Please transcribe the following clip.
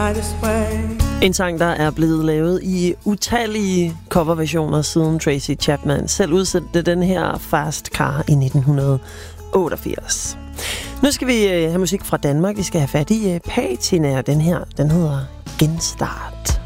En sang, der er blevet lavet i utallige coverversioner siden Tracy Chapman selv udsendte den her Fast Car i 1988. Nu skal vi have musik fra Danmark. Vi skal have fat i Patina. Den her, den hedder Genstart.